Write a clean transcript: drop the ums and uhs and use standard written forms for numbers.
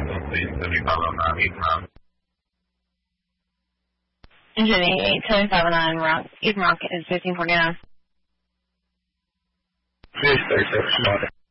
please, 7509 East Mountain. Engine 8759 East Mountain is 1549. 636,